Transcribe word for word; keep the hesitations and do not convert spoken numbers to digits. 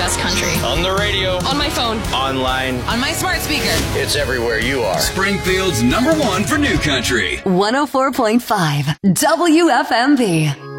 best country. On the radio. On my phone. Online. On my smart speaker. It's everywhere you are. Springfield's number one for new country. one oh four point five W F M B.